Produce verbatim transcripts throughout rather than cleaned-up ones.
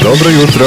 Dobro jutro.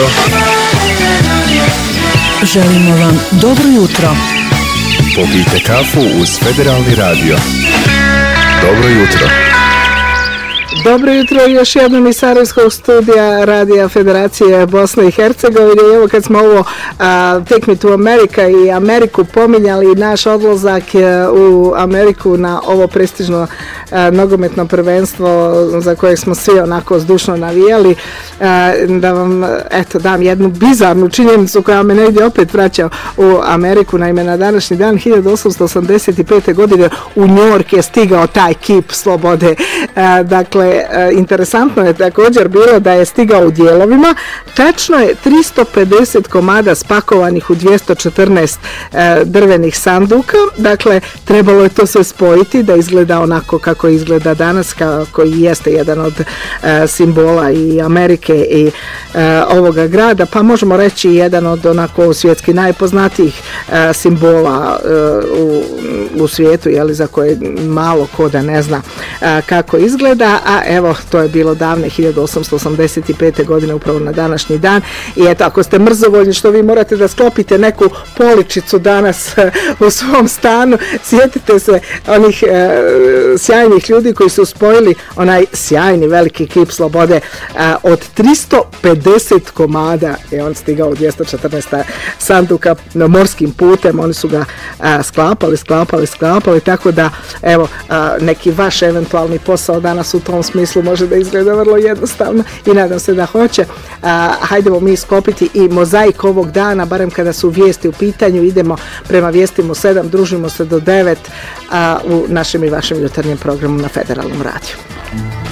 Želimo vam dobro jutro. Popijte kafu uz Federalni radio. Dobro jutro. Dobro jutro još jednom iz Sarajevskog studija Radija Federacije Bosne i Hercegovine. Evo kad smo ovo uh, Take Me to America i Ameriku pominjali, naš odlazak uh, u Ameriku na ovo prestižno uh, nogometno prvenstvo za koje smo svi onako zdušno navijali, uh, da vam eto dam jednu bizarnu činjenicu koja me negdje opet vraća u Ameriku. Naime, na današnji dan hiljadu osamsto osamdeset pete. godine u New York je stigao taj kip slobode. Uh, dakle, interesantno je također bilo da je stigao u dijelovima. Tačno je tristo pedeset komada spakovanih u dvjesto četrnaest e, drvenih sanduka. Dakle, trebalo je to sve spojiti da izgleda onako kako izgleda danas, kako i jeste jedan od e, simbola i Amerike i e, ovoga grada, pa možemo reći jedan od onako svjetski najpoznatijih e, simbola e, u, u svijetu, jeli, za koje malo ko da ne zna e, kako izgleda, a evo, to je bilo davne hiljadu osamsto osamdeset pete. godine upravo na današnji dan. I eto, ako ste mrzovoljni što vi morate da sklopite neku poličicu danas u svom stanu, sjetite se onih e, sjajnih ljudi koji su spojili onaj sjajni veliki kip slobode e, od tristo pedeset komada i on stigao u dvjesto četrnaest sanduka morskim putem. Oni su ga e, sklapali, sklapali, sklapali, tako da evo, e, neki vaš eventualni posao danas u tom smislu može da izgleda vrlo jednostavno i nadam se da hoće. A, hajdemo mi sklopiti i mozaik ovog dana, barem kada su vijesti u pitanju. Idemo prema vijestima u sedam, družimo se do devet a, u našem i vašem jutarnjem programu na Federalnom radiju.